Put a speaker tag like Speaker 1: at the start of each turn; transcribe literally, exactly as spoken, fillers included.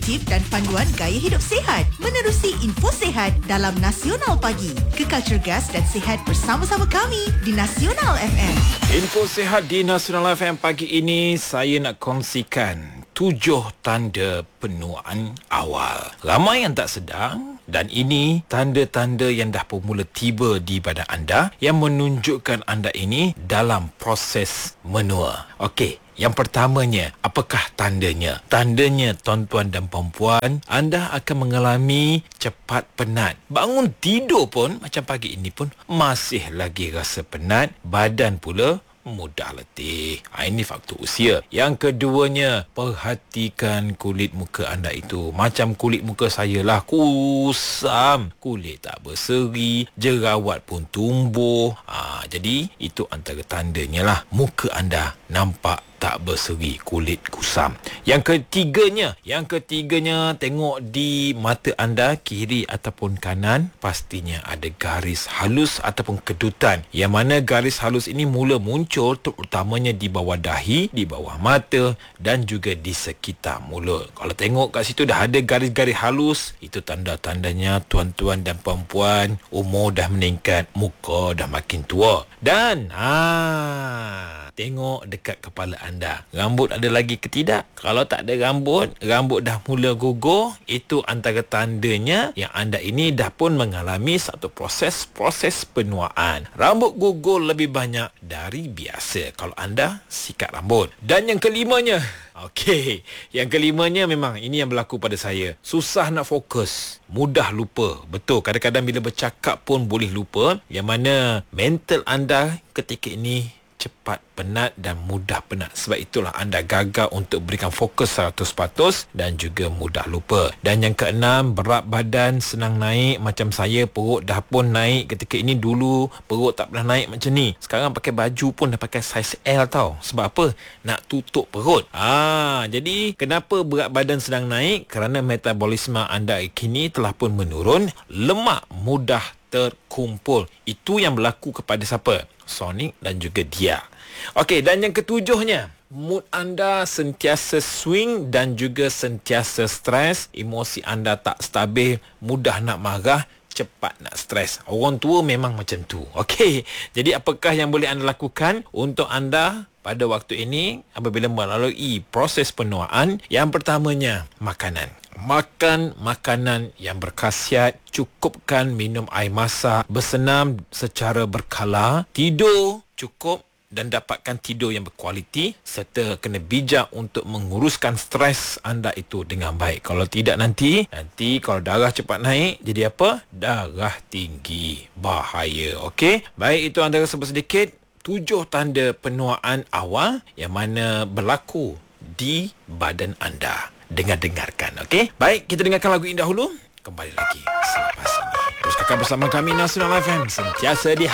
Speaker 1: motif dan panduan gaya hidup sihat menerusi info sihat dalam Nasional Pagi. Kekal cergas dan sihat bersama-sama kami di Nasional F M.
Speaker 2: Info sihat di Nasional F M pagi ini saya nak kongsikan tujuh tanda penuaan awal. Ramai yang tak sedar dan ini tanda-tanda yang dah bermula tiba di badan anda yang menunjukkan anda ini dalam proses menua. Okey. Yang pertamanya, apakah tandanya? Tandanya, tuan-tuan dan puan-puan, anda akan mengalami cepat penat. Bangun tidur pun, macam pagi ini pun, masih lagi rasa penat. Badan pula mudah letih. Ha, ini faktor usia. Yang keduanya, perhatikan kulit muka anda itu. Macam kulit muka saya lah, kusam. Kulit tak berseri, jerawat pun tumbuh. Ha, jadi, itu antara tandanya lah. Muka anda nampak tak berseri, kulit kusam. Yang ketiganya, yang ketiganya tengok di mata anda kiri ataupun kanan, pastinya ada garis halus ataupun kedutan. Yang mana garis halus ini mula muncul terutamanya di bawah dahi, di bawah mata dan juga di sekitar mulut. Kalau tengok kat situ dah ada garis-garis halus, itu tanda-tandanya tuan-tuan dan puan-puan umur dah meningkat, muka dah makin tua. Dan ah tengok dekat kepala anda, rambut ada lagi ke tidak? Kalau tak ada rambut, rambut dah mula gugur, itu antara tandanya yang anda ini dah pun mengalami satu proses-proses penuaan. Rambut gugur lebih banyak dari biasa kalau anda sikat rambut. Dan yang kelimanya, okey, yang kelimanya memang ini yang berlaku pada saya. Susah nak fokus, mudah lupa. Betul, kadang-kadang bila bercakap pun boleh lupa. Yang mana mental anda ketika ini cepat penat dan mudah penat. Sebab itulah anda gagal untuk berikan fokus seratus peratus dan juga mudah lupa. Dan yang keenam, berat badan senang naik. Macam saya, perut dah pun naik ketika ini. Dulu perut tak pernah naik macam ni. Sekarang pakai baju pun dah pakai saiz L tau. Sebab apa? Nak tutup perut. Ah, jadi kenapa berat badan senang naik? Kerana metabolisme anda kini telah pun menurun. Lemak mudah terkumpul. Itu yang berlaku kepada siapa? Sonic dan juga dia. Okey, dan yang ketujuhnya, mood anda sentiasa swing dan juga sentiasa stres. Emosi anda tak stabil, mudah nak marah, cepat nak stres. Orang tua memang macam tu. Okey, jadi apakah yang boleh anda lakukan untuk anda pada waktu ini apabila melalui proses penuaan? Yang pertamanya, makanan. Makan makanan yang berkhasiat, cukupkan minum air masak, bersenam secara berkala, tidur cukup dan dapatkan tidur yang berkualiti, serta kena bijak untuk menguruskan stres anda itu dengan baik. Kalau tidak nanti, nanti kalau darah cepat naik, jadi apa? Darah tinggi. Bahaya, okey? Baik, itu antara sedikit tujuh tanda penuaan awal yang mana berlaku di badan anda. Dengar-dengarkan, okey? Baik, kita dengarkan lagu ini dahulu. Kembali lagi selepas ini. Terus kakak bersama kami Nasional F M, sentiasa di